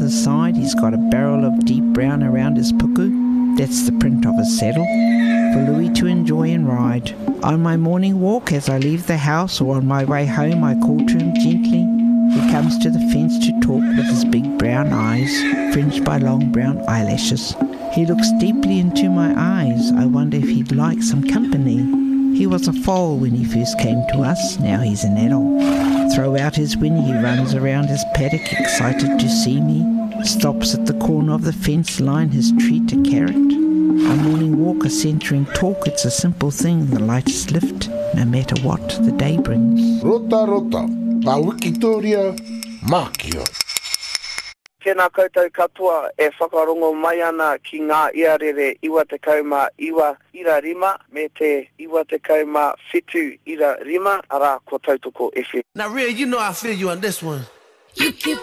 other side, he's got a barrel of deep brown around his puku. That's the print of his saddle, for Louis to enjoy and ride. On my morning walk, as I leave the house or on my way home, I call to him gently. He comes to the fence to talk with his big brown eyes, fringed by long brown eyelashes. He looks deeply into my eyes. I wonder if he'd like some company. He was a foal when he first came to us, now he's an adult. Throw out his whinny, he runs around his paddock, excited to see me. Stops at the corner of the fence line, his treat a carrot. A morning walk, a centering talk, it's a simple thing, the lightest lift, no matter what the day brings. Rota, pa Wikitoria, Makio. Tēnā koutou katoa e whakarongo mai ana ki ngā iarere iwa te kauma iwa ira rima me te iwa te kauma whitu ira rima ara ko tautoko FM. Now, Ria, you know I feel you on this one. You keep